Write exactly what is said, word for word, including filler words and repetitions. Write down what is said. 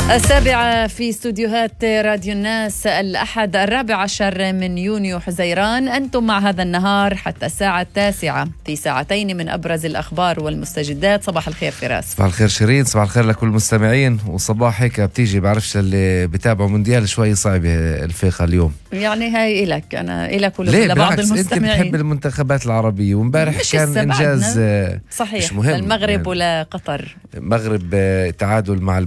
السابعة في استوديوهات راديو الناس، الأحد الرابع عشر من يونيو حزيران. أنتم مع هذا النهار حتى الساعة التاسعة في ساعتين من أبرز الأخبار والمستجدات. صباح الخير فراس. صباح الخير شيرين، صباح الخير لكل المستمعين. وصباح هيك بتيجي بعرفش اللي بتابعوا مونديال شوي صعبة الفيقة اليوم، يعني هاي إلك أنا إلك ليه لبعض بالعكس المستمعين. أنت بتحب المنتخبات العربية، ومبارح كان إنجاز صحيح مش مهم المغرب يعني. ولا قطر، المغرب تعادل مع